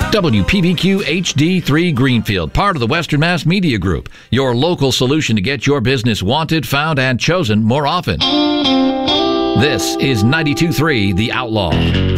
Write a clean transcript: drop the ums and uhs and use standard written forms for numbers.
WPBQ HD3 Greenfield, part of the Western Mass Media Group, your local solution to get your business wanted, found, and chosen more often. This is 92.3 The Outlaw.